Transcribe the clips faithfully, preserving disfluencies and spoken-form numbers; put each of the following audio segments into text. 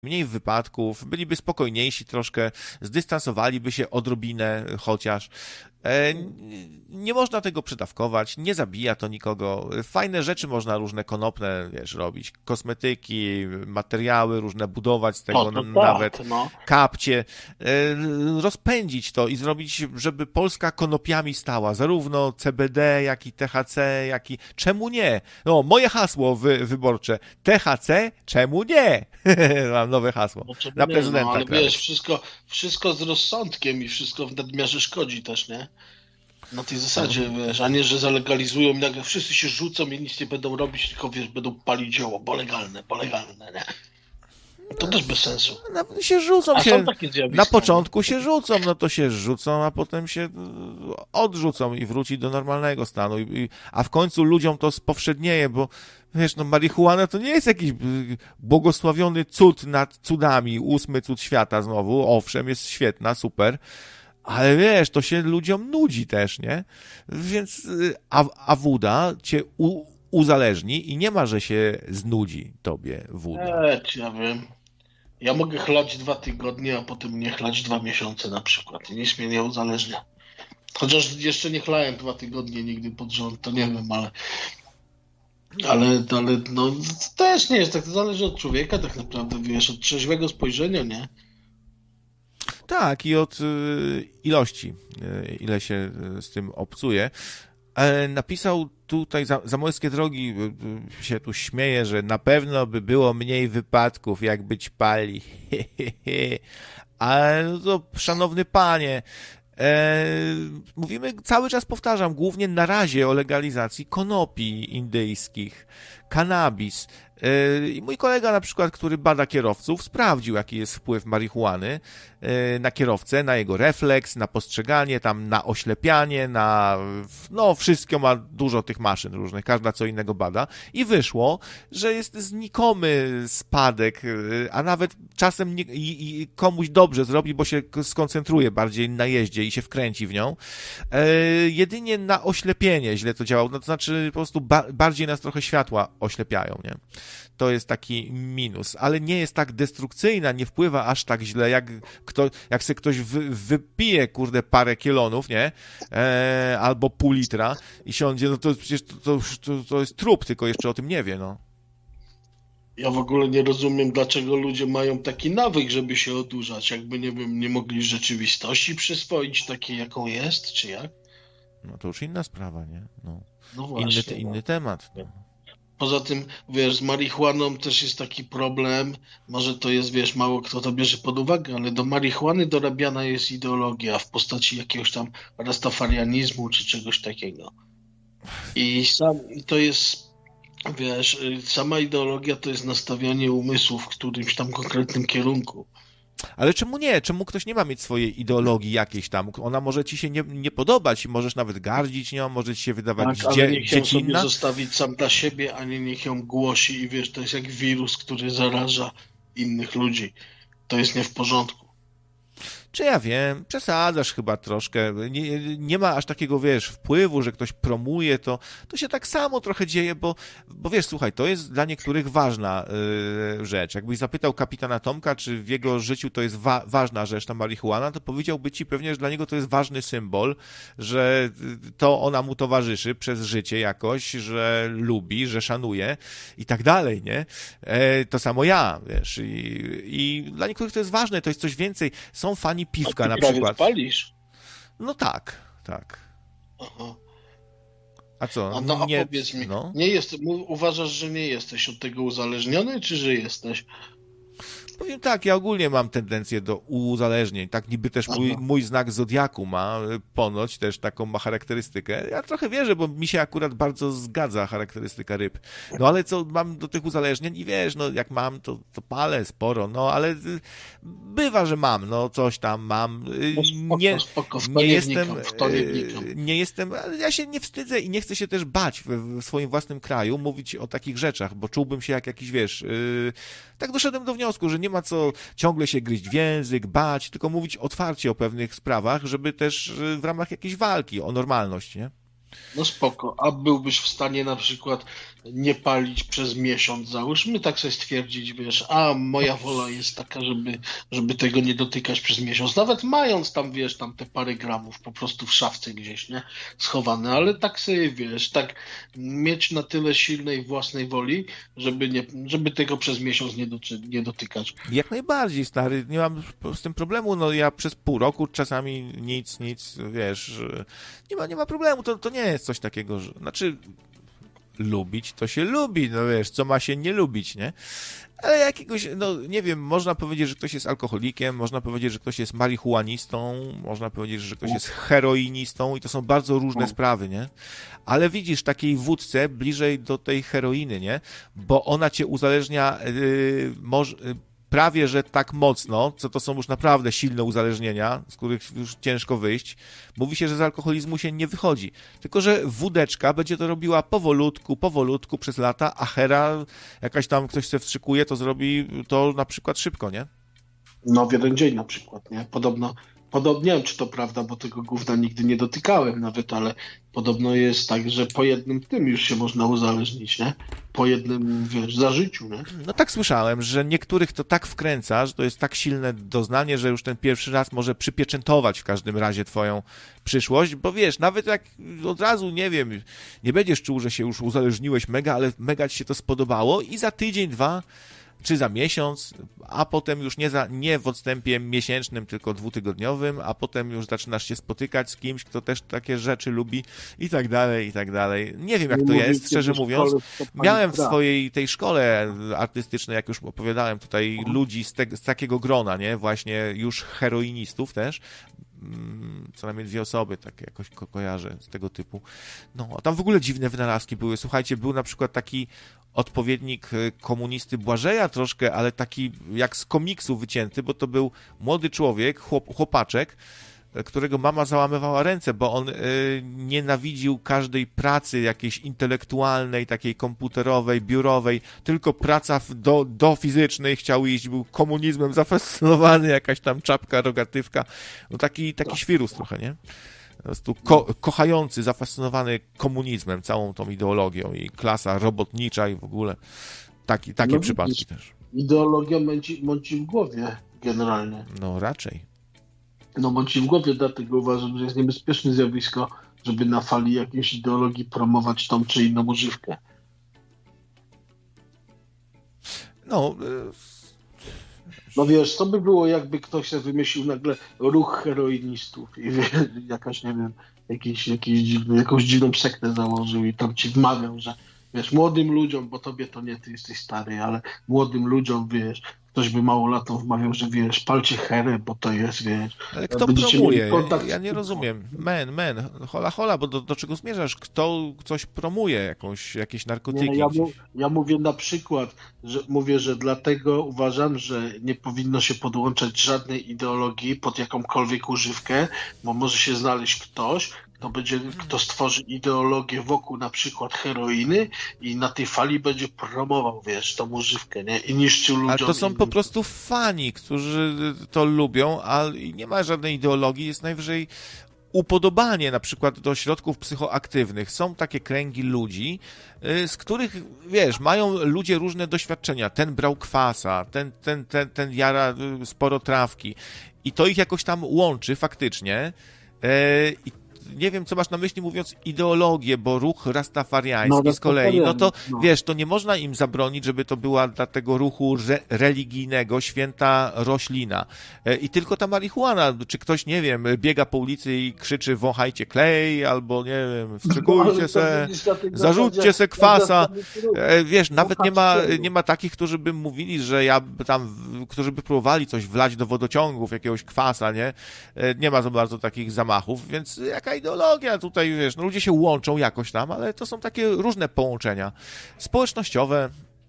mniej wypadków, byliby spokojniejsi troszkę, zdystansowaliby się odrobinę chociaż. E, nie można tego przedawkować, nie zabija to nikogo. Fajne rzeczy można różne konopne, wiesz, robić. Kosmetyki, materiały różne budować z tego, O, to nawet tak, no. kapcie. E, rozpędzić to i zrobić, żeby Polska konopiami stała. Zarówno C B D, jak i T H C, jak i... Czemu nie? No, moje hasło wy, wyborcze. T H C, czemu nie? Mam nowe hasło. Dlaczego Na nie? prezydenta. No, ale kraju. wiesz, wszystko, wszystko z rozsądkiem i wszystko w nadmiarze szkodzi też, nie? Na tej zasadzie, wiesz, a nie, że zalegalizują i nagle wszyscy się rzucą i nic nie będą robić, tylko wiesz, będą palić dzieło, bo legalne, bo legalne, nie? To też bez sensu. No, się rzucą A się. są takie zjawiska. Na początku się rzucą, no to się rzucą, a potem się odrzucą i wróci do normalnego stanu. I, i, a w końcu ludziom to spowszednieje, bo wiesz, no marihuana to nie jest jakiś błogosławiony cud nad cudami, ósmy cud świata znowu. Owszem, jest świetna, super. Ale wiesz, to się ludziom nudzi też, nie? Więc a, a woda cię u, uzależni i nie ma, że się znudzi tobie woda. Eee, ja wiem. Ja mogę chlać dwa tygodnie, a potem nie chlać dwa miesiące na przykład. I nic mnie nie uzależnia. Chociaż jeszcze nie chlałem dwa tygodnie nigdy pod rząd, to nie wiem, ale ale, ale no to też nie jest tak, to zależy od człowieka tak naprawdę, wiesz, od trzeźwego spojrzenia, nie? Tak, i od y, ilości, y, ile się y, z tym obcuje. E, napisał tutaj, za, Zamojskie Drogi y, y, się tu śmieje, że na pewno by było mniej wypadków, jak być pali. Ale no to, szanowny panie, e, mówimy, cały czas powtarzam, głównie na razie o legalizacji konopi indyjskich, kanabis. I mój kolega na przykład, który bada kierowców, sprawdził, jaki jest wpływ marihuany na kierowcę, na jego refleks, na postrzeganie, tam na oślepianie, na... no wszystko ma dużo tych maszyn różnych, każda co innego bada i wyszło, że jest znikomy spadek, a nawet czasem nie, i, i komuś dobrze zrobi, bo się skoncentruje bardziej na jeździe i się wkręci w nią. E, jedynie na oślepienie źle to działało, no to znaczy po prostu ba- bardziej nas trochę światła oślepiają, nie? To jest taki minus, ale nie jest tak destrukcyjna, nie wpływa aż tak źle, jak, kto, jak se ktoś wy, wypije, kurde, parę kielonów, nie? E, albo pół litra i siądzie, no to przecież to, to, to, to jest trup, tylko jeszcze o tym nie wie, no. Ja w ogóle nie rozumiem, dlaczego ludzie mają taki nawyk, żeby się odurzać, jakby, nie wiem, nie mogli rzeczywistości przyswoić takiej, jaką jest, czy jak? No to już inna sprawa, nie? No. No właśnie. Inny, inny no. temat. No. Poza tym, wiesz, z marihuaną też jest taki problem, może to jest, wiesz, mało kto to bierze pod uwagę, ale do marihuany dorabiana jest ideologia w postaci jakiegoś tam rastafarianizmu czy czegoś takiego. I sam, i to jest, wiesz, sama ideologia to jest nastawianie umysłu w którymś tam konkretnym kierunku. Ale czemu nie? Czemu ktoś nie ma mieć swojej ideologii jakiejś tam? Ona może ci się nie, nie podobać i możesz nawet gardzić nią, może ci się wydawać Tak, ale dzie- niech ją sobie dziecinna. zostawić sam dla siebie, a nie niech ją głosi i wiesz, to jest jak wirus, który zaraża innych ludzi. To jest nie w porządku. Czy ja wiem, przesadzasz chyba troszkę, nie, nie ma aż takiego, wiesz, wpływu, że ktoś promuje, to, to się tak samo trochę dzieje, bo, bo wiesz, słuchaj, to jest dla niektórych ważna yy, rzecz. Jakbyś zapytał kapitana Tomka, czy w jego życiu to jest wa- ważna rzecz, ta marihuana, to powiedziałby ci pewnie, że dla niego to jest ważny symbol, że to ona mu towarzyszy przez życie jakoś, że lubi, że szanuje i tak dalej, nie? E, to samo ja, wiesz, i, i dla niektórych to jest ważne, to jest coś więcej. Są fani piwka A ty na prawie przykład. palisz? No tak, tak. Aha. A co? A, no, a Nie, powiedz mi, no. nie jest, mu- uważasz, że nie jesteś od tego uzależniony, czy że jesteś? Powiem tak, ja ogólnie mam tendencję do uzależnień. Tak niby też mój, Aha. mój znak zodiaku ma ponoć też taką ma charakterystykę. Ja trochę wierzę, bo mi się akurat bardzo zgadza charakterystyka ryb. No ale co mam do tych uzależnień i wiesz, no jak mam, to, to palę sporo, no ale bywa, że mam, no coś tam mam. No spoko, Nie, spoko, w to nie nie jestem, wnikam, w to nie wnikam. nie jestem, ale ja się nie wstydzę i nie chcę się też bać w, w swoim własnym kraju mówić o takich rzeczach, bo czułbym się jak jakiś, wiesz, yy, tak doszedłem do wniosku, że nie ma co ciągle się gryźć w język, bać, tylko mówić otwarcie o pewnych sprawach, żeby też w ramach jakiejś walki o normalność, nie? No spoko, a byłbyś w stanie na przykład nie palić przez miesiąc, załóżmy, tak sobie stwierdzić, wiesz, a moja wola jest taka, żeby, żeby tego nie dotykać przez miesiąc, nawet mając tam, wiesz, tam te parę gramów po prostu w szafce gdzieś, nie, schowane, ale tak sobie, wiesz, tak mieć na tyle silnej własnej woli, żeby, nie, żeby tego przez miesiąc nie, doty- nie dotykać. Jak najbardziej, stary, nie mam z tym problemu, no ja przez pół roku czasami nic, nic, wiesz, nie ma, nie ma problemu, to, to nie jest coś takiego, że, znaczy lubić to się lubi, no wiesz, co ma się nie lubić, nie? Ale jakiegoś, no nie wiem, można powiedzieć, że ktoś jest alkoholikiem, można powiedzieć, że ktoś jest marihuanistą, można powiedzieć, że ktoś jest heroinistą i to są bardzo różne sprawy, nie? Ale widzisz, takiej wódce bliżej do tej heroiny, nie? Bo ona cię uzależnia yy, może, yy, prawie, że tak mocno, co to są już naprawdę silne uzależnienia, z których już ciężko wyjść. Mówi się, że z alkoholizmu się nie wychodzi. Tylko że wódeczka będzie to robiła powolutku, powolutku przez lata, a hera, jakaś tam ktoś się wstrzykuje, to zrobi to na przykład szybko, nie? No w jeden dzień na przykład, nie? Podobno, podobnie, nie wiem czy to prawda, bo tego gówna nigdy nie dotykałem nawet, ale podobno jest tak, że po jednym tym już się można uzależnić, nie? Po jednym, wiesz, zażyciu, nie? No tak słyszałem, że niektórych to tak wkręca, że to jest tak silne doznanie, że już ten pierwszy raz może przypieczętować w każdym razie twoją przyszłość, bo wiesz, nawet jak od razu, nie wiem, nie będziesz czuł, że się już uzależniłeś mega, ale mega ci się to spodobało i za tydzień, dwa czy za miesiąc, a potem już nie, za, nie w odstępie miesięcznym, tylko dwutygodniowym, a potem już zaczynasz się spotykać z kimś, kto też takie rzeczy lubi i tak dalej, i tak dalej. Nie wiem, jak to jest, szczerze mówiąc. Miałem w swojej tej szkole artystycznej, jak już opowiadałem tutaj, ludzi z, te, z takiego grona, nie? Właśnie już heroinistów też. Co najmniej dwie osoby, tak jakoś ko- kojarzę z tego typu. No, a tam w ogóle dziwne wynalazki były. Słuchajcie, był na przykład taki odpowiednik komunisty Błażeja troszkę, ale taki jak z komiksu wycięty, bo to był młody człowiek, chłop, chłopaczek, którego mama załamywała ręce, bo on y, nienawidził każdej pracy jakiejś intelektualnej, takiej komputerowej, biurowej, tylko praca w, do, do fizycznej chciał iść, był komunizmem zafascynowany, jakaś tam czapka, rogatywka, no taki, taki świrus trochę, nie? Po prostu ko- kochający, zafascynowany komunizmem, całą tą ideologią i klasa robotnicza i w ogóle taki, takie no, przypadki widzisz, też. Ideologia męci, mąci w głowie generalnie. No raczej. No mąci w głowie, dlatego uważam, że jest niebezpieczne zjawisko, żeby na fali jakiejś ideologii promować tą czy inną używkę. No... Y- No wiesz, co by było, jakby ktoś sobie wymyślił nagle ruch heroinistów i wie, jakaś, nie wiem, jakiś, jakiś dziwny, jakąś dziwną sektę założył i tam ci wmawiał, że wiesz, młodym ludziom, bo tobie to nie, ty jesteś stary, ale młodym ludziom, wiesz, ktoś by małolatą wmawiał, że wiesz, palcie herę, bo to jest, wiesz. Ale kto promuje? Ja, ja nie rozumiem. Men, men, hola, hola, bo do, do czego zmierzasz? Kto coś promuje? Jakąś, jakieś narkotyki? Nie, ja, mu, ja mówię na przykład, że mówię, że dlatego uważam, że nie powinno się podłączać żadnej ideologii pod jakąkolwiek używkę, bo może się znaleźć ktoś, kto będzie, kto stworzy ideologię wokół na przykład heroiny i na tej fali będzie promował, wiesz, tą używkę, nie? I niszczył ludziom. Ale to są innym. po prostu fani, którzy to lubią, a nie ma żadnej ideologii, jest najwyżej upodobanie na przykład do środków psychoaktywnych. Są takie kręgi ludzi, z których, wiesz, mają ludzie różne doświadczenia. Ten brał kwasa, ten, ten, ten, ten jara sporo trawki i to ich jakoś tam łączy faktycznie. I nie wiem, co masz na myśli, mówiąc ideologię, bo ruch rastafariański no, z kolei, no to no. wiesz, to nie można im zabronić, żeby to była dla tego ruchu re- religijnego święta roślina. I tylko ta marihuana, czy ktoś, nie wiem, biega po ulicy i krzyczy wąchajcie klej, albo nie wiem, wstrzykujcie se, zarzućcie se kwasa. Wiesz, nawet nie ma, nie ma takich, którzy by mówili, że ja tam, którzy by próbowali coś wlać do wodociągów, jakiegoś kwasa, nie? Nie ma za bardzo takich zamachów, więc jaka ideologia tutaj, wiesz, no ludzie się łączą jakoś tam, ale to są takie różne połączenia społecznościowe.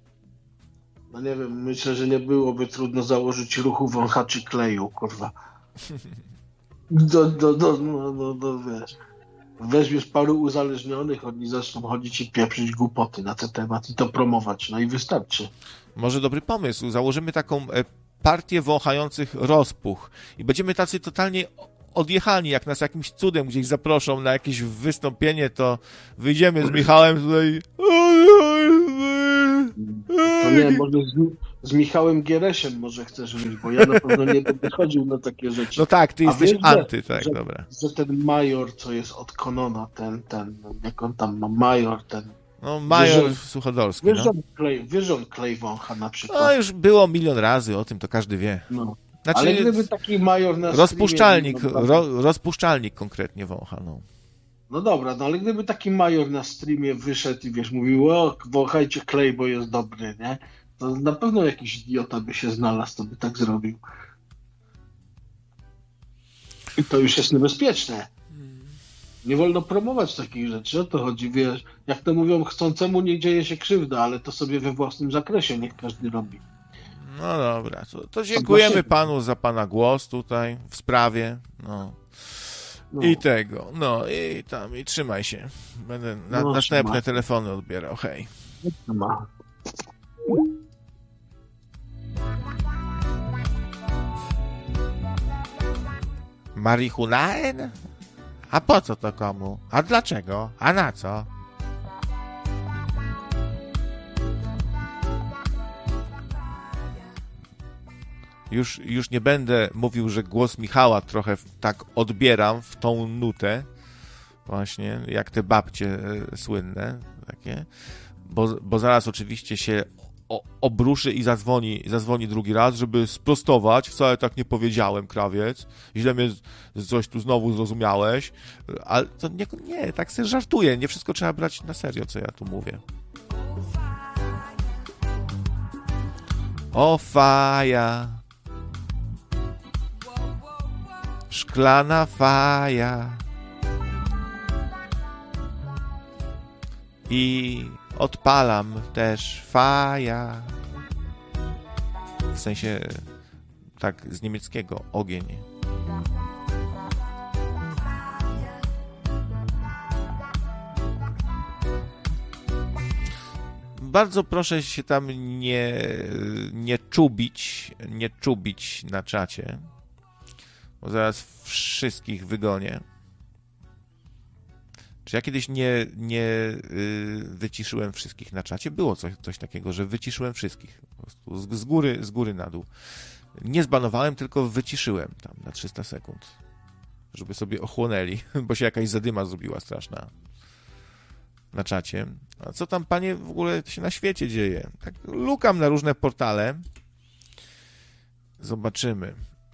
No nie wiem, myślę, że nie byłoby trudno założyć ruchu wąchaczy kleju, kurwa. Do, do, do, no, no, no, wiesz. Weźmiesz paru uzależnionych, oni zaczną chodzić i pieprzyć głupoty na ten temat i to promować, no i wystarczy. Może dobry pomysł, założymy taką partię wąchających rozpuch i będziemy tacy totalnie odjechani, jak nas jakimś cudem gdzieś zaproszą na jakieś wystąpienie, to wyjdziemy z Michałem tutaj. To nie, może z, z Michałem Gieresiem może chcesz być, bo ja na pewno nie będę chodził na takie rzeczy. No tak, ty A jesteś wiesz, anty, że, tak, że, dobra. Że ten major, co jest od Konona, ten, ten, jak on tam ma, major, ten... No, major wiesz, Suchodolski, wiesz, no. że on klej, wiesz, że on klej wącha na przykład. No, już było milion razy, o tym to każdy wie. No. Znaczy, Ale gdyby taki major na rozpuszczalnik, streamie... ro, rozpuszczalnik konkretnie wącha, no. No dobra, no ale gdyby taki major na streamie wyszedł i wiesz, mówił, o, wąchajcie klej, bo jest dobry, nie? To na pewno jakiś idiota by się znalazł, to by tak zrobił. I to już jest niebezpieczne. Nie wolno promować takich rzeczy, o to chodzi, wiesz. Jak to mówią, chcącemu nie dzieje się krzywda, ale to sobie we własnym zakresie niech każdy robi. No dobra, to, to dziękujemy panu za pana głos tutaj w sprawie, no. No. I tego, no i tam, i trzymaj się. Będę na, no, następne trzymaj. telefony odbierał, hej. No. Marihunaen? A po co to komu? A dlaczego? A na co? Już, już nie będę mówił, że głos Michała trochę tak odbieram w tą nutę, właśnie, jak te babcie e, słynne, takie, bo, bo zaraz oczywiście się o, obruszy i zadzwoni, zadzwoni drugi raz, żeby sprostować, wcale tak nie powiedziałem, krawiec, źle mnie z, coś tu znowu zrozumiałeś, ale to nie, nie, tak sobie żartuję, nie wszystko trzeba brać na serio, co ja tu mówię. O faja, szklana faja i odpalam też faja, w sensie tak z niemieckiego ogień. Bardzo proszę się tam nie, nie czubić, nie czubić na czacie, bo zaraz wszystkich wygonię. Czy ja kiedyś nie, nie yy, wyciszyłem wszystkich na czacie? Było coś, coś takiego, że wyciszyłem wszystkich. Po prostu z, z, góry, z góry na dół. Nie zbanowałem, tylko wyciszyłem tam na trzysta sekund. Żeby sobie ochłonęli, bo się jakaś zadyma zrobiła straszna na czacie. A co tam, panie, w ogóle się na świecie dzieje? Tak lukam na różne portale. Zobaczymy.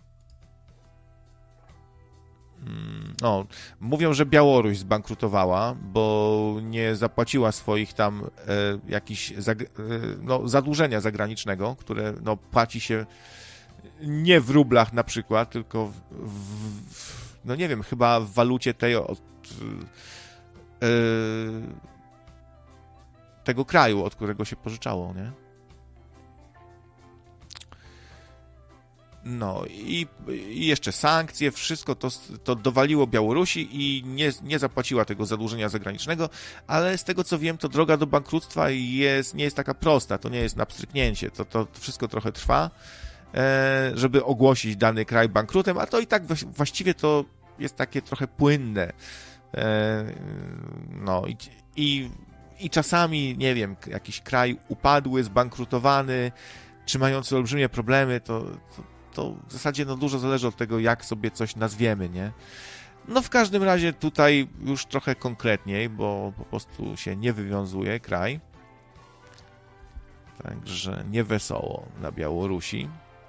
No, mówią, że Białoruś zbankrutowała, bo nie zapłaciła swoich tam e, jakichś zag- e, no, zadłużenia zagranicznego, które no, płaci się nie w rublach na przykład, tylko w, w, no nie wiem, chyba w walucie tej od e, tego kraju, od którego się pożyczało, nie? No i, i jeszcze sankcje, wszystko to, to dowaliło Białorusi i nie, nie zapłaciła tego zadłużenia zagranicznego, ale z tego co wiem, to droga do bankructwa jest, nie jest taka prosta, to nie jest na pstryknięcie, to, to wszystko trochę trwa, e, żeby ogłosić dany kraj bankrutem, a to i tak właściwie to jest takie trochę płynne. E, no i, i, i czasami, nie wiem, jakiś kraj upadły, zbankrutowany, czy mający olbrzymie problemy, to, to to w zasadzie no dużo zależy od tego, jak sobie coś nazwiemy, nie? No w każdym razie tutaj już trochę konkretniej, bo po prostu się nie wywiązuje kraj. Także nie wesoło na Białorusi.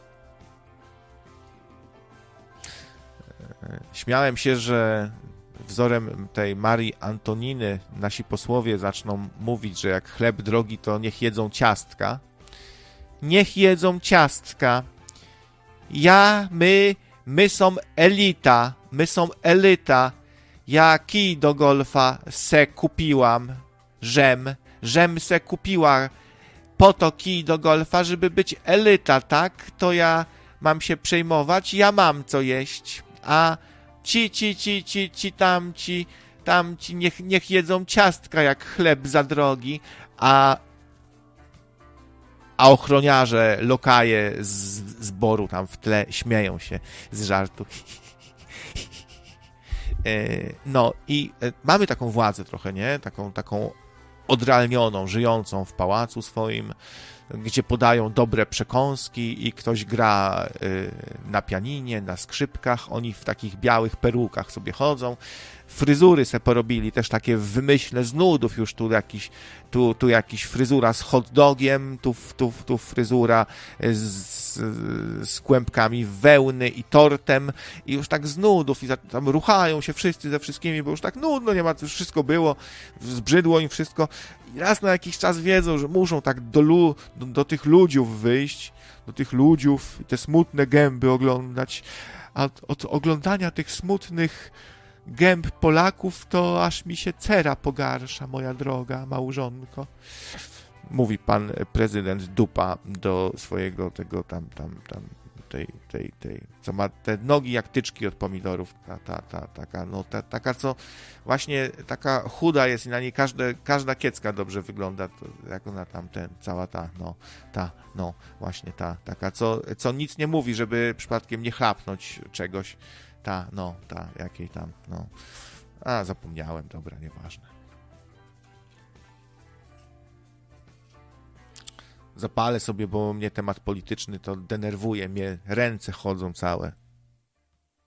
Śmiałem się, że wzorem tej Marii Antoniny nasi posłowie zaczną mówić, że jak chleb drogi, to niech jedzą ciastka. Niech jedzą ciastka. Ja, my, my są elita, my są elita. Ja kij do golfa se kupiłam, żem, żem se kupiła po to kij do golfa, żeby być elita, tak? To ja mam się przejmować, ja mam co jeść, a ci, ci, ci, ci, ci, tamci, tamci niech, niech jedzą ciastka jak chleb za drogi, a a ochroniarze, lokaje z zboru tam w tle śmieją się z żartu. No i mamy taką władzę trochę, nie? Taką, taką odrealnioną, żyjącą w pałacu swoim, gdzie podają dobre przekąski i ktoś gra na pianinie, na skrzypkach, oni w takich białych perukach sobie chodzą, fryzury se porobili, też takie w wymyśle z nudów, już tu jakiś, tu, tu jakiś fryzura z hot dogiem, tu, tu, tu fryzura z, z kłębkami wełny i tortem i już tak z nudów i tam ruchają się wszyscy ze wszystkimi, bo już tak nudno, nie ma, już wszystko było, zbrzydło im wszystko i raz na jakiś czas wiedzą, że muszą tak do, lu, do, do tych ludziów wyjść, do tych ludziów, te smutne gęby oglądać, a od, od oglądania tych smutnych gęb Polaków, to aż mi się cera pogarsza, moja droga małżonko. Mówi pan prezydent Dupa do swojego tego tam, tam, tam, tej, tej, tej, co ma te nogi jak tyczki od pomidorów, ta, ta, ta, taka, no, ta, taka, co właśnie taka chuda jest i na niej każde, każda kiecka dobrze wygląda, to jak ona tam, ten, cała ta, no, ta, no, właśnie ta, taka, co, co nic nie mówi, żeby przypadkiem nie chlapnąć czegoś. Ta, no, ta, jakiej tam, no. A, zapomniałem, dobra, nieważne. Zapalę sobie, bo mnie temat polityczny to denerwuje, mnie ręce chodzą całe.